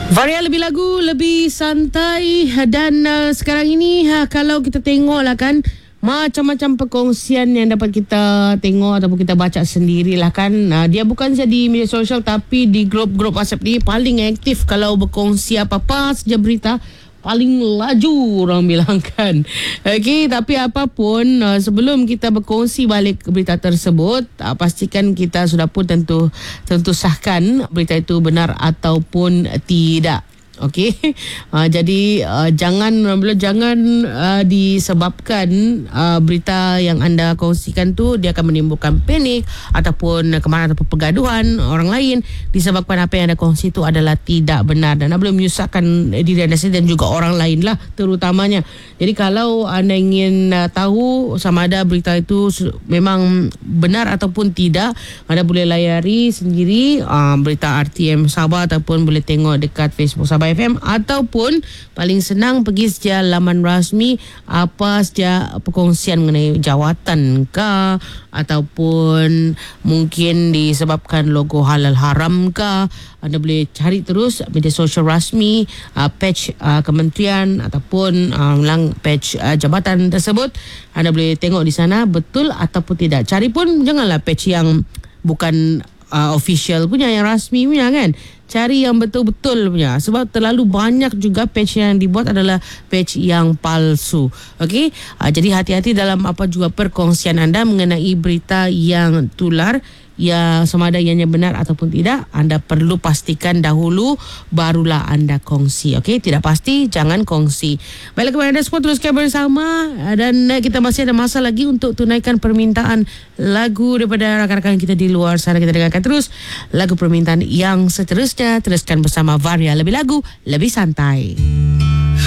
Varia lebih lagu, lebih santai dan sekarang ini kalau kita tengok lah kan, macam-macam perkongsian yang dapat kita tengok ataupun kita baca sendirilah kan. Dia bukan saja di media sosial tapi di grup-grup WhatsApp ni paling aktif kalau berkongsi apa-apa saja berita. Paling laju orang bilang kan. Okey, tapi apapun sebelum kita berkongsi balik berita tersebut, pastikan kita sudah pun tentu sahkan berita itu benar ataupun tidak. Okey. Jadi jangan disebabkan berita yang anda kongsikan tu dia akan menimbulkan panik ataupun kemarahan ataupun pergaduhan orang lain disebabkan apa yang anda kongsi itu adalah tidak benar dan belum menyusahkan diri anda sendiri dan juga orang lain lah terutamanya. Jadi kalau anda ingin tahu sama ada berita itu memang benar ataupun tidak, anda boleh layari sendiri berita RTM Sabah ataupun boleh tengok dekat Facebook Sabah FM ataupun paling senang pergi saja laman rasmi apa saja perkongsian mengenai jawatan kah ataupun mungkin disebabkan logo halal haram kah, anda boleh cari terus media sosial rasmi, page kementerian ataupun page jabatan tersebut. Anda boleh tengok di sana betul ataupun tidak. Cari pun janganlah page yang bukan official punya, yang rasmi punya kan. Cari yang betul-betul punya, sebab terlalu banyak juga page yang dibuat adalah page yang palsu. Okey, jadi hati-hati dalam apa juga perkongsian anda mengenai berita yang tular, ya sama ada ianya benar ataupun tidak. Anda perlu pastikan dahulu barulah anda kongsi. Okey, tidak pasti jangan kongsi. Baiklah kepada anda semua, teruskan bersama dan kita masih ada masa lagi untuk tunaikan permintaan lagu daripada rakan-rakan kita di luar sana. Kita dengarkan terus lagu permintaan yang seterusnya. Teruskan bersama Varia, lebih lagu, lebih santai.